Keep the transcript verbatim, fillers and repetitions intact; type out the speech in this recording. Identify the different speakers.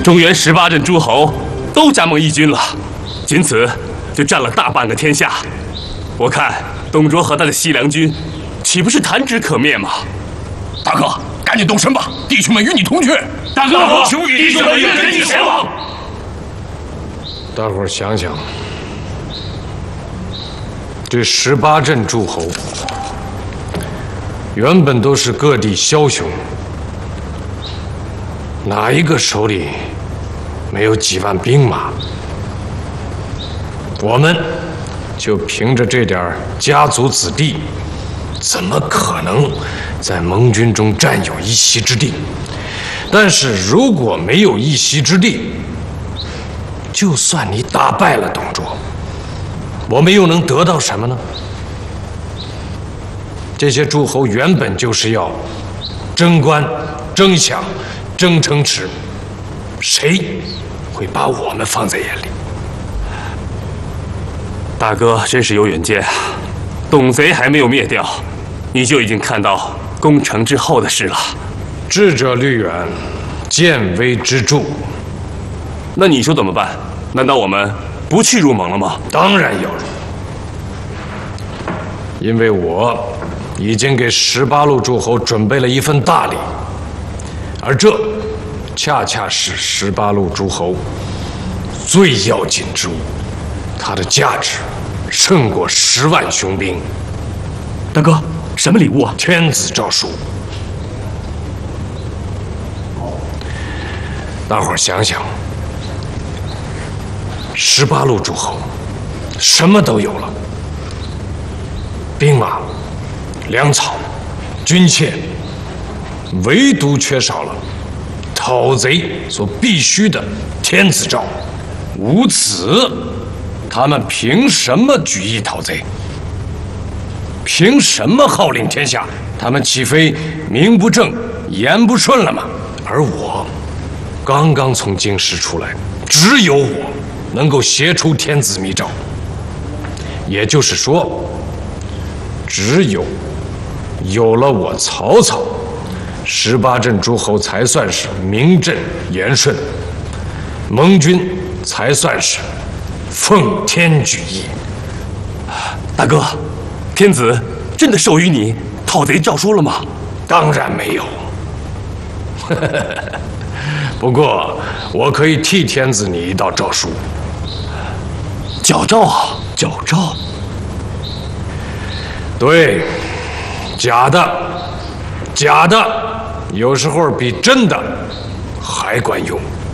Speaker 1: 中原十八镇诸侯都加盟义军了，仅此就占了大半个天下。我看董卓和他的西凉军，岂不是弹指可灭吗？
Speaker 2: 大哥，赶紧动身吧，弟兄们与你同去。
Speaker 1: 大哥，弟兄们愿跟你前往。
Speaker 3: 大伙儿想想，这十八镇诸侯原本都是各地枭雄，哪一个手里没有几万兵马？我们就凭着这点家族子弟，怎么可能在盟军中占有一席之地？但是如果没有一席之地，就算你打败了董卓，我们又能得到什么呢？这些诸侯原本就是要争官、争饷、争城池，谁会把我们放在眼里？
Speaker 1: 大哥真是有远见啊！董贼还没有灭掉，你就已经看到攻城之后的事了。
Speaker 3: 智者虑远，见微知著。
Speaker 1: 那你说怎么办？难道我们不去入盟了吗？
Speaker 3: 当然要入，因为我已经给十八路诸侯准备了一份大礼，而这恰恰是十八路诸侯最要紧之物，它的价值胜过十万雄兵。
Speaker 2: 大哥，什么礼物啊？
Speaker 3: 天子诏书。大伙儿想想，十八路诸侯什么都有了，兵马、粮草、军械，唯独缺少了讨贼所必须的天子诏。无此，他们凭什么举义讨贼？凭什么号令天下？他们岂非名不正言不顺了吗？而我刚刚从京师出来，只有我能够写出天子密诏。也就是说，只有有了我曹操，十八镇诸侯才算是名正言顺，盟军才算是奉天举义。
Speaker 1: 大哥，天子真的授予你讨贼诏书了吗？
Speaker 3: 当然没有。不过我可以替天子拟一道诏书。
Speaker 1: 矫诏啊，
Speaker 2: 矫诏。
Speaker 3: 对，假的，假的，有时候比真的还管用。